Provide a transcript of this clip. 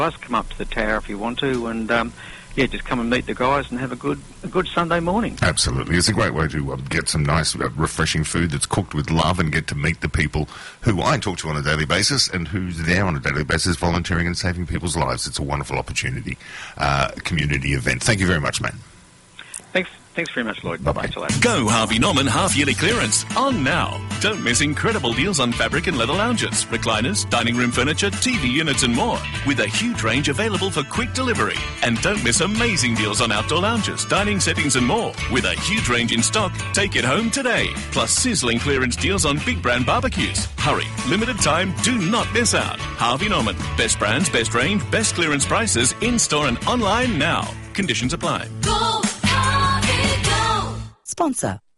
Come up to the tower if you want to, and just come and meet the guys and have a good Sunday morning. Absolutely. It's a great way to get some nice, refreshing food that's cooked with love and get to meet the people who I talk to on a daily basis and who's there on a daily basis volunteering and saving people's lives. It's a wonderful opportunity, community event. Thank you very much, man. Thanks very much, Lloyd. Bye-bye. Go Harvey Norman half-yearly clearance on now. Don't miss incredible deals on fabric and leather lounges, recliners, dining room furniture, TV units and more, with a huge range available for quick delivery. And don't miss amazing deals on outdoor lounges, dining settings and more, with a huge range in stock. Take it home today. Plus sizzling clearance deals on big brand barbecues. Hurry, limited time, do not miss out. Harvey Norman. Best brands, best range, best clearance prices, in-store and online now. Conditions apply. Sponsor.